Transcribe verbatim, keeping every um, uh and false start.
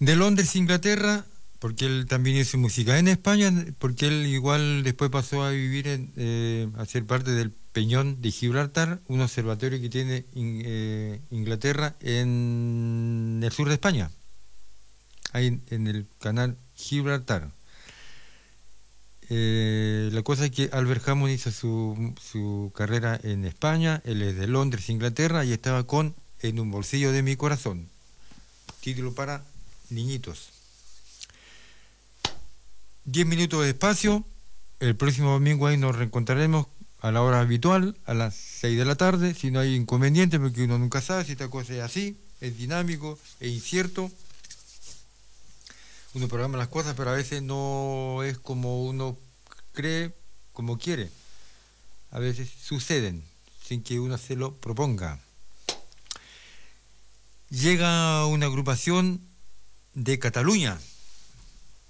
De Londres, Inglaterra, porque él también hizo música. En España, porque él igual después pasó a vivir, en, eh, a ser parte del Peñón de Gibraltar, un observatorio que tiene in, eh, Inglaterra en el sur de España, ahí en, en el canal Gibraltar. Eh, la cosa es que Albert Hammond hizo su, su carrera en España, él es de Londres, Inglaterra, y estaba con En un bolsillo de mi corazón, título para niñitos. Diez minutos de espacio, el próximo domingo ahí nos reencontraremos a la hora habitual, a las seis de la tarde, si no hay inconveniente, porque uno nunca sabe si esta cosa es así, es dinámico, es incierto. Uno programa las cosas, pero a veces no es como uno cree, como quiere. A veces suceden sin que uno se lo proponga. Llega una agrupación de Cataluña,